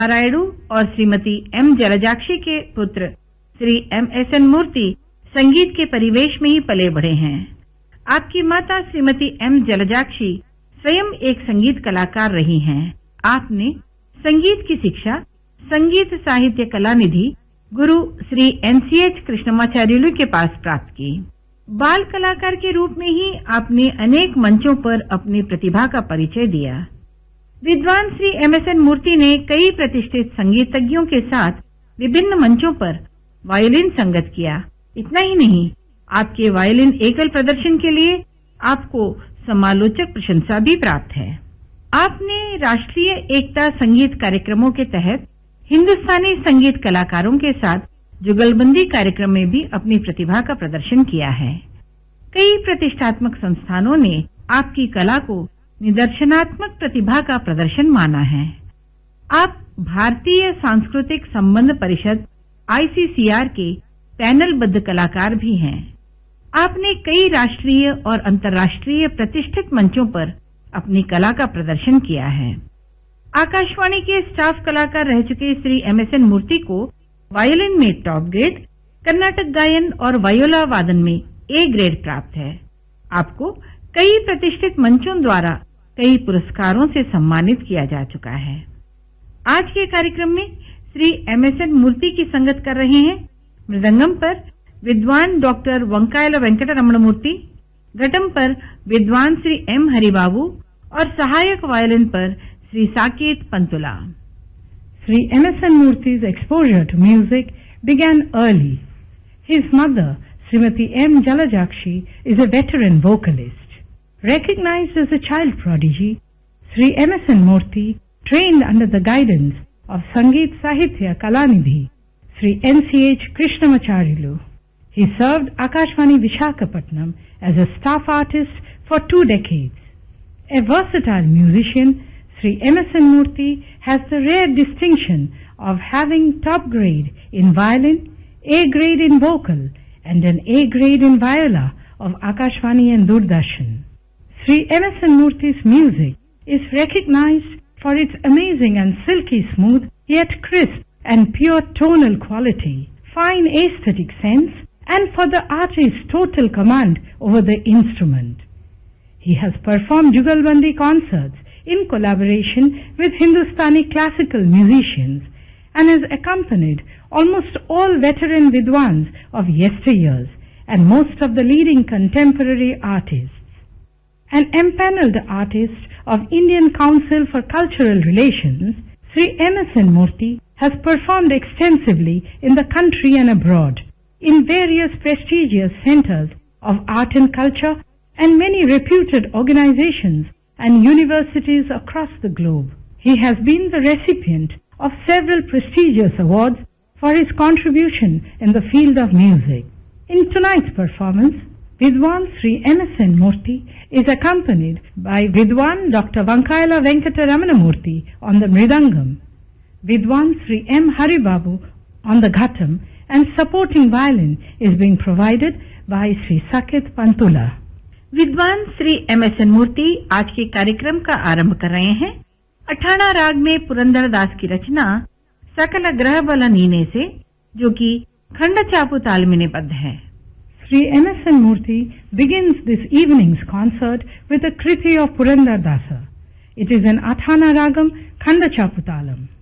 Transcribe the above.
नारायणु और श्रीमती एम जलजाक्षी के पुत्र श्री MSN मूर्ति संगीत के परिवेश में ही पले बढ़े हैं। आपकी माता श्रीमती एम जलजाक्षी स्वयं एक संगीत कलाकार रही हैं। आपने संगीत की शिक्षा संगीत साहित्य कला निधि गुरु श्री NCH कृष्णमाचार्युलु के पास प्राप्त की। बाल कलाकार के रूप में ही आपने अनेक मंचों पर अपनी प्रतिभा का परिचय दिया। विद्वान श्री MSN मूर्ति ने कई प्रतिष्ठित संगीतज्ञों के साथ विभिन्न मंचों पर वायोलिन संगत किया। इतना ही नहीं, आपके वायोलिन एकल प्रदर्शन के लिए आपको समालोचक प्रशंसा भी प्राप्त है। आपने राष्ट्रीय एकता संगीत कार्यक्रमों के तहत हिंदुस्तानी संगीत कलाकारों के साथ जुगलबंदी कार्यक्रम में भी अपनी प्रतिभा का प्रदर्शन किया है। कई प्रतिष्ठात्मक संस्थानों ने आपकी कला को निदर्शनात्मक प्रतिभा का प्रदर्शन माना है। आप भारतीय सांस्कृतिक संबंध परिषद ICCR के पैनलबद्ध कलाकार भी हैं। आपने कई राष्ट्रीय और अंतर्राष्ट्रीय प्रतिष्ठित मंचों पर अपनी कला का प्रदर्शन किया है। आकाशवाणी के स्टाफ कलाकार रह चुके श्री MSN मूर्ति को वायोलिन में टॉप ग्रेड, कर्नाटक गायन और वायोला वादन में A ग्रेड प्राप्त है। आपको कई प्रतिष्ठित मंचों द्वारा कई पुरस्कारों से सम्मानित किया जा चुका है। आज के कार्यक्रम में श्री MSN मूर्ति की संगत कर रहे हैं मृदंगम पर विद्वान डॉक्टर वंकायला वेंकट रमण मूर्ति, घटम पर विद्वान श्री M हरिबाबू और सहायक वायोलिन पर Shri Saket Pantula. Sri MSN Murthy's exposure to music began early. His mother, Srimati M. Jalajakshi, is a veteran vocalist. Recognized as a child prodigy, Sri MSN Murthy trained under the guidance of Sangeet Sahitya Kalanidhi, Sri NCH Krishnamacharyalu. He served Akashvani Vishakhapatnam as a staff artist for 2 decades. A versatile musician, Sri MSN Murthy has the rare distinction of having top grade in violin, A grade in vocal, and an A grade in viola of Akashvani and Doordarshan. Sri MSN Murthy's music is recognized for its amazing and silky smooth, yet crisp and pure tonal quality, fine aesthetic sense, and for the artist's total command over the instrument. He has performed Jugalbandi concerts in collaboration with Hindustani classical musicians and has accompanied almost all veteran vidwans of yesteryears and most of the leading contemporary artists. An empaneled artist of Indian Council for Cultural Relations, Sri MSN Murthy has performed extensively in the country and abroad in various prestigious centers of art and culture and many reputed organizations and universities across the globe. He has been the recipient of several prestigious awards for his contribution in the field of music. In tonight's performance, Vidwan Sri MSN Murthy is accompanied by Vidwan Dr. Vankaila Venkata Ramana Murthy on the mridangam, Vidwan Sri M. Haribabu on the ghatam, and supporting violin is being provided by Sri Saket Pantula. विद्वान Shri MSN मूर्ति आज के कार्यक्रम का आरंभ कर रहे हैं। अठाणा राग में पुरंदर दास की रचना सकल ग्रह बल नीने से, जो कि खंड चापू ताल में निबद्ध है। Sri MSN Murthy begins this evening's concert with a kriti of Purandar Dasa. It is an Athana Ragam Khanda Chaputalam.